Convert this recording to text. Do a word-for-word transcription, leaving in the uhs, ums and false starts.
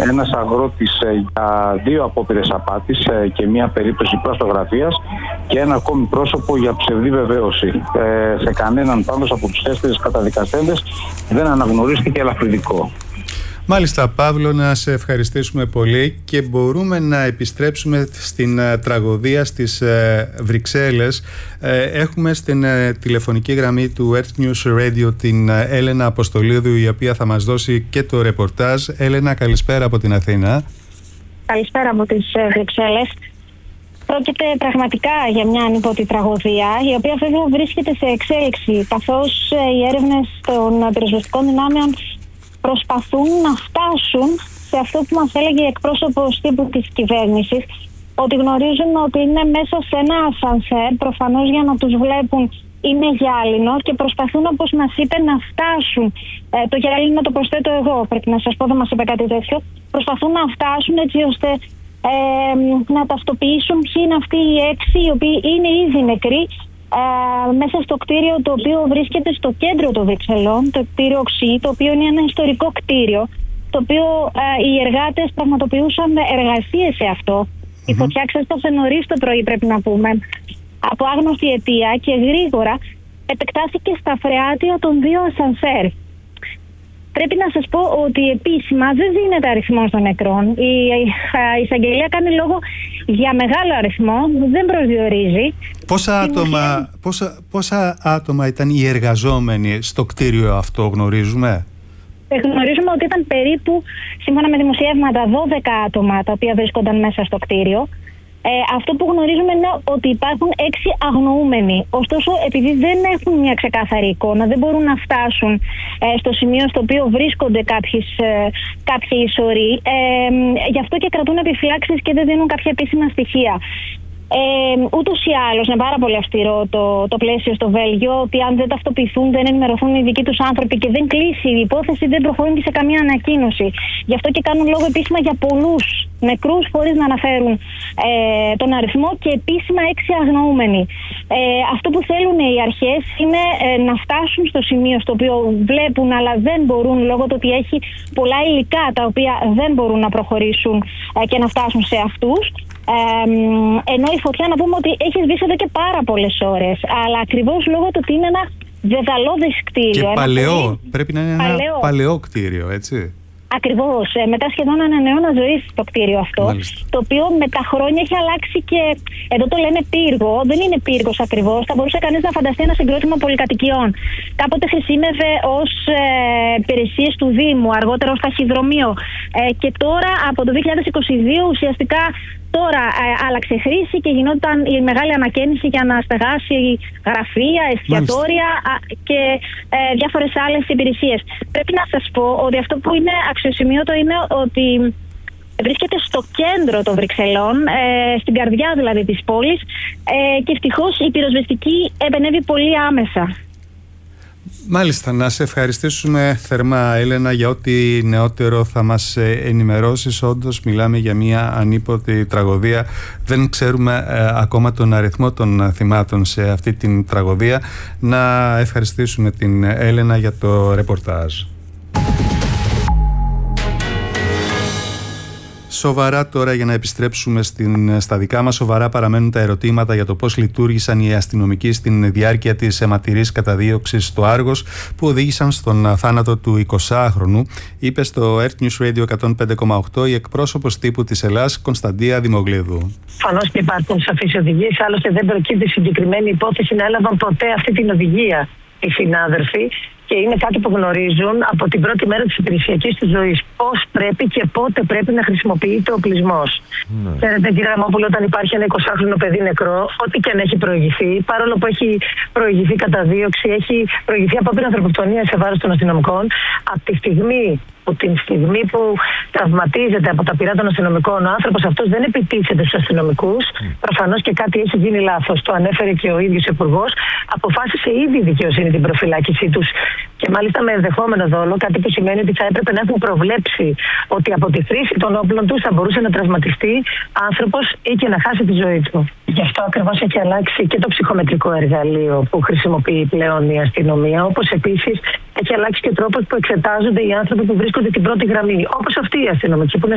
ένας αγρότης για δύο απόπειρες απάτης και μία περίπτωση πλαστογραφίας και ένα ακόμη πρόσωπο για ψευδή βεβαίωση. Σε κανέναν πάντως από τους τέσσερις καταδικαστέντες δεν αναγνωρίστηκε ελαφρυντικό. Μάλιστα, Παύλο, να σε ευχαριστήσουμε πολύ και μπορούμε να επιστρέψουμε στην uh, τραγωδία στις uh, Βρυξέλλες. Uh, έχουμε στην uh, τηλεφωνική γραμμή του Earth News Radio την uh, Έλενα Αποστολίδου, η οποία θα μας δώσει και το ρεπορτάζ. Έλενα, καλησπέρα από την Αθήνα. Καλησπέρα από τις uh, Βρυξέλλες. Πρόκειται πραγματικά για μια ανίποτη τραγωδία, η οποία βέβαια βρίσκεται σε εξέλιξη, καθώς uh, οι έρευνες των uh, πυροσβεστικών δυνάμεων προσπαθούν να φτάσουν σε αυτό που μας έλεγε εκπρόσωπος τύπου της κυβέρνησης, ότι γνωρίζουν ότι είναι μέσα σε ένα ασανσέρ, προφανώς για να τους βλέπουν είναι γυάλινο, και προσπαθούν, όπως μας είπε, να φτάσουν. Ε, το γυάλινο το προσθέτω εγώ, πρέπει να σας πω, δεν μας είπε κάτι τέτοιο. Προσπαθούν να φτάσουν έτσι ώστε ε, να ταυτοποιήσουν ποιοι είναι αυτοί οι έξι, οι οποίοι είναι ήδη νεκροί, Uh, μέσα στο κτίριο το οποίο βρίσκεται στο κέντρο των Βρυξελών, το κτίριο Οξύ, το οποίο είναι ένα ιστορικό κτίριο, το οποίο uh, οι εργάτες πραγματοποιούσαν εργασίες σε αυτό. Mm-hmm. Η φωτιά ξέσπασε νωρίς το πρωί, πρέπει να πούμε, από άγνωστη αιτία, και γρήγορα επεκτάθηκε στα φρεάτια των δύο ασανσέρ. Πρέπει να σας πω ότι επίσημα δεν δίνεται αριθμός των νεκρών. Η, η εισαγγελία κάνει λόγο για μεγάλο αριθμό, δεν προσδιορίζει. Πόσα άτομα, πόσα, πόσα άτομα ήταν οι εργαζόμενοι στο κτίριο αυτό, γνωρίζουμε? Γνωρίζουμε ότι ήταν περίπου, σύμφωνα με δημοσιεύματα, δώδεκα άτομα τα οποία βρίσκονταν μέσα στο κτίριο. Ε, αυτό που γνωρίζουμε είναι ότι υπάρχουν έξι αγνοούμενοι. Ωστόσο, επειδή δεν έχουν μια ξεκάθαρη εικόνα, δεν μπορούν να φτάσουν ε, στο σημείο στο οποίο βρίσκονται κάποιες, ε, κάποιοι ισορροί. Ε, γι' αυτό και κρατούν επιφυλάξεις και δεν δίνουν κάποια επίσημα στοιχεία. Ε, ούτως ή άλλως είναι πάρα πολύ αυστηρό το, το πλαίσιο στο Βέλγιο, ότι αν δεν ταυτοποιηθούν, δεν ενημερωθούν οι δικοί τους άνθρωποι και δεν κλείσει η υπόθεση, δεν προχωρούν και σε καμία ανακοίνωση. Γι' αυτό και κάνουν λόγο επίσημα για πολλούς νεκρούς, χωρίς να αναφέρουν ε, τον αριθμό, και επίσημα έξι αγνοούμενοι. Ε, αυτό που θέλουν οι αρχές είναι ε, να φτάσουν στο σημείο στο οποίο βλέπουν, αλλά δεν μπορούν, λόγω του ότι έχει πολλά υλικά τα οποία δεν μπορούν να προχωρήσουν ε, και να φτάσουν σε αυτούς. Ε, ενώ η φωτιά, να πούμε ότι έχει σβήσει εδώ και πάρα πολλές ώρες, αλλά ακριβώς λόγω του ότι είναι ένα δεδαλώδες κτίριο. Και παλαιό, πολύ... πρέπει να είναι παλαιό. ένα παλαιό κτίριο, έτσι. Ακριβώς. Ε, μετά σχεδόν έναν αιώνα ζωής το κτίριο αυτό. Μάλιστα. Το οποίο με τα χρόνια έχει αλλάξει και. Εδώ το λένε πύργο, δεν είναι πύργος ακριβώς. Θα μπορούσε κανείς να φανταστεί ένα συγκρότημα πολυκατοικιών. Κάποτε χρησιμεύε ως ε, υπηρεσίες του Δήμου, αργότερα ως ταχυδρομείο. Ε, και τώρα, από το δύο χιλιάδες είκοσι δύο, ουσιαστικά. Τώρα ε, άλλαξε χρήση και γινόταν η μεγάλη ανακαίνιση για να στεγάσει γραφεία, εστιατόρια α, και ε, διάφορες άλλες υπηρεσίες. Πρέπει να σας πω ότι αυτό που είναι αξιοσημείωτο είναι ότι βρίσκεται στο κέντρο των Βρυξελών, ε, στην καρδιά δηλαδή της πόλης, ε, και ευτυχώς η πυροσβεστική επενέβη πολύ άμεσα. Μάλιστα, να σε ευχαριστήσουμε θερμά, Έλενα, για ό,τι νεότερο θα μας ενημερώσεις. Όντως μιλάμε για μια ανίποτη τραγωδία. Δεν ξέρουμε ε, ακόμα τον αριθμό των θυμάτων σε αυτή την τραγωδία. Να ευχαριστήσουμε την Έλενα για το ρεπορτάζ. Σοβαρά τώρα, για να επιστρέψουμε στην, στα δικά μας, σοβαρά παραμένουν τα ερωτήματα για το πώς λειτουργήσαν οι αστυνομικοί στην διάρκεια της αιματηρής καταδίωξης στο Άργος, που οδήγησαν στον θάνατο του εικοσάχρονου, είπε στο Earth News Radio εκατόν πέντε κόμμα οκτώ η εκπρόσωπος τύπου της Ελλάς, Κωνσταντία Δημογλίδου. Προφανώς και υπάρχουν σαφείς οδηγίες, άλλωστε δεν προκύπτει συγκεκριμένη υπόθεση να έλαβαν ποτέ αυτή την οδηγία οι συνάδελφοι. Και είναι κάτι που γνωρίζουν από την πρώτη μέρα της υπηρεσιακής τους ζωής. Πώς πρέπει και πότε πρέπει να χρησιμοποιείται ο οπλισμός. Ναι. Ξέρετε, κύριε Ραμόπουλο, όταν υπάρχει ένα εικοσάχρονο παιδί νεκρό, ό,τι και αν έχει προηγηθεί, παρόλο που έχει προηγηθεί καταδίωξη, έχει προηγηθεί απόπειρα ανθρωποκτονία σε βάρος των αστυνομικών, από τη στιγμή που την στιγμή που τραυματίζεται από τα πυρά των αστυνομικών, ο άνθρωπος αυτός δεν επιτίθεται στους αστυνομικούς. Mm. Προφανώς και κάτι έχει γίνει λάθος. Το ανέφερε και ο ίδιος υπουργός. Αποφάσισε ήδη η δικαιοσύνη την προφυλάκησή τους. Και μάλιστα με ενδεχόμενο δόλο, κάτι που σημαίνει ότι θα έπρεπε να έχουν προβλέψει ότι από τη χρήση των όπλων τους θα μπορούσε να τραυματιστεί άνθρωπος ή και να χάσει τη ζωή του. Γι' αυτό ακριβώς έχει αλλάξει και το ψυχομετρικό εργαλείο που χρησιμοποιεί πλέον η αστυνομία, όπως επίσης έχει αλλάξει και ο τρόπος που εξετάζονται οι άνθρωποι που βρίσκονται την πρώτη γραμμή. Όπως αυτοί οι αστυνομικοί που είναι